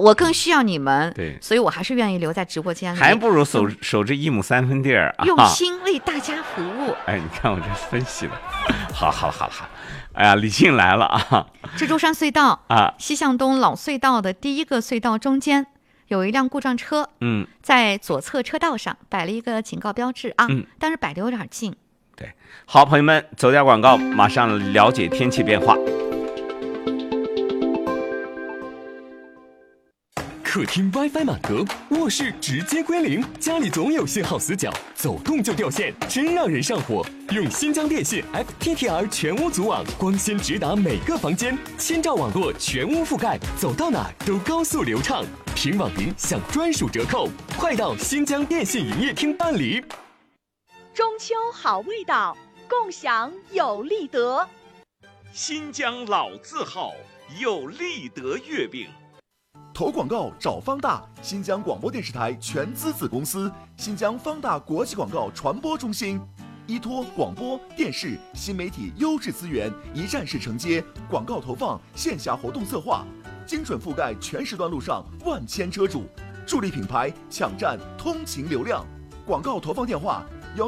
我更需要你们， 对， 所以我还是愿意留在直播间里， 还不如守着1亩3分地儿， 用心为大家服务。 哎，你看我这分析的，好了，哎呀，李静来了啊！ 蜘蛛山隧道啊， 西向东老隧道的第一个隧道中间有一辆故障车，在左侧车道上摆了一个警告标志啊，但是摆的有点近。 对，好，朋友们，走点广告，马上了解天气变化。 客厅 WiFi 满格，卧室直接归零，家里总有信号死角，走动就掉线，真让人上火。用新疆电信 FTTR 全屋组网，光纤直达每个房间，1000兆网络全屋覆盖，走到哪儿都高速流畅。凭网银享专属折扣，快到新疆电信营业厅办理。 中秋好味道，共享有利德。 新疆老字号有利德月饼。 投广告找方大，新疆广播电视台全资子公司，新疆方大国际广告传播中心，依托广播电视新媒体优质资源，一站式承接广告投放、线下活动策划，精准覆盖全时段路上万千车主，助力品牌抢占通勤流量。广告投放电话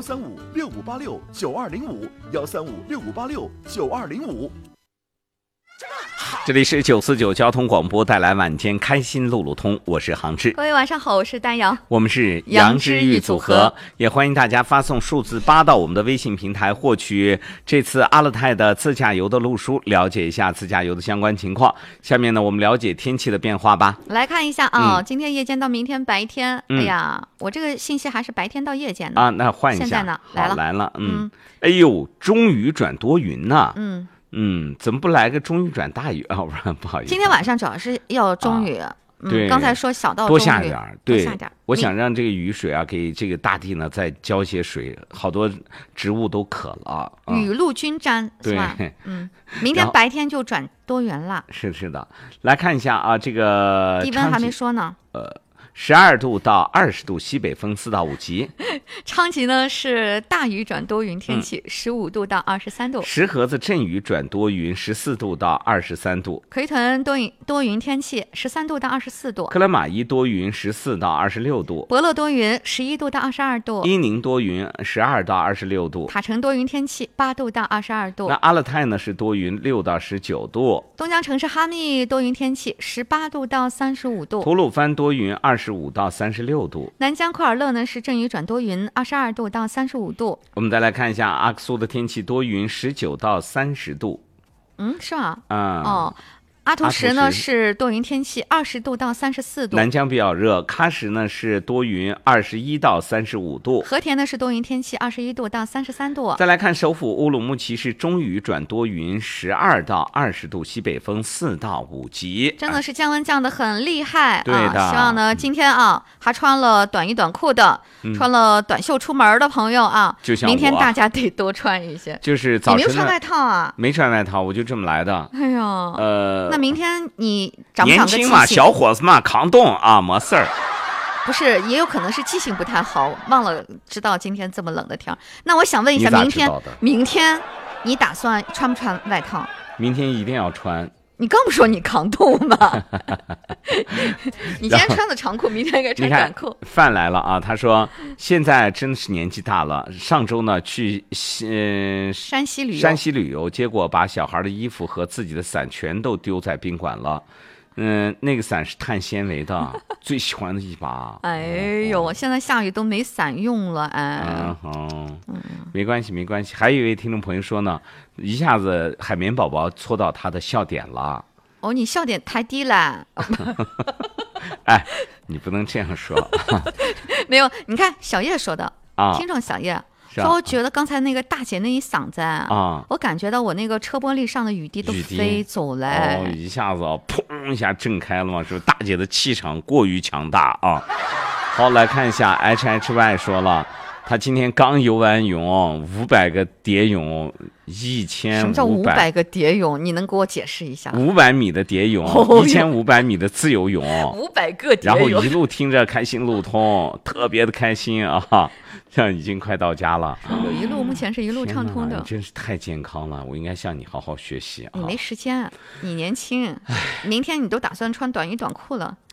：13565869205，13565869205。 这里是949交通广播，带来晚间开心路路通，我是航志。 各位晚上好，我是丹阳， 我们是杨之玉组合，也欢迎大家发送数字8到我们的微信平台，获取这次阿勒泰的自驾游的路书，了解一下自驾游的相关情况。下面呢，我们了解天气的变化吧。 来看一下啊，今天夜间到明天白天，哎呀，我这个信息还是白天到夜间的啊，那换一下。 现在呢， 来了，哎呦，中雨转多云呐，怎么不来个中雨转大雨啊？不好意思， 今天晚上主要是要中雨。 对， 刚才说小到多下点，对，我想让这个雨水啊，给这个大地呢再浇些水，好多植物都渴了。 雨露均沾，是吧？明天白天就转多云了。 是的，来看一下啊，这个低温还没说呢。 12度到20度，西北风4到5级。 昌吉呢是大雨转多云天气，15度到23度。 石河子阵雨转多云，14度到23度。 奎屯多云天气，13度到24度。 克勒玛依多云，14到26度。 伯乐多云，11度到22度。 伊宁多云，12到26度。 塔城多云天气，8度到22度。 那阿勒泰呢是多云，6到19度。 东江城市哈密多云天气，18度到35度。 吐鲁番多云，25到36度。 南疆库尔勒呢是阵雨转多云，22度到35度。 我们再来看一下阿克苏的天气，多云，19到30度。 是吧？阿图什呢是多云天气，20度到34度。 南疆比较热，喀什呢是多云，21到35度。 和田呢是多云天气，21度到33度。 再来看首府乌鲁木齐是中雨转多云，12到20度，西北风4到5级。 真的是降温降得很厉害。 对的。 希望呢今天啊还穿了短衣短裤的，穿了短袖出门的朋友啊， 就像我， 明天大家得多穿一些。 就是早晨你没有穿外套啊？ 没穿外套，我就这么来的。 哎呀，那明天你长不长个记性？ 年轻嘛，小伙子嘛，抗冻啊，没事儿。 不是，也有可能是记性不太好，忘了知道今天这么冷的天。那我想问一下，明天你打算穿不穿外套？ 明天一定要穿。 你刚不说你抗冻吗？你今天穿的长裤，明天应该穿短裤。 范来了啊，他说现在真的是年纪大了。上周呢去山西旅游，结果把小孩的衣服和自己的伞全都丢在宾馆了。那个伞是碳纤维的，最喜欢的一把。 哎呦，现在下雨都没伞用了，哎。 没关系。还有一位听众朋友说呢，一下子海绵宝宝戳到他的笑点了。 哦，你笑点太低了。 哎，你不能这样说。 没有，你看小叶说的啊， 听众小叶。说我觉得刚才那个大姐那一嗓子啊，我感觉到我那个车玻璃上的雨滴都飞走了。 一下子砰一下震开了嘛，是不是？大姐的气场过于强大啊。好，来看一下 HHY 说了，他今天刚游完泳，500个蝶泳，1500。 什么叫500个蝶泳？你能给我解释一下 ？500米的蝶泳，1500米的自由泳 ，500个蝶泳， 然后一路听着开心路通，特别的开心啊。这样已经快到家了， 有一路目前是一路畅通的， 真是太健康了，我应该向你好好学习啊。 你没时间，你年轻，明天你都打算穿短衣短裤了。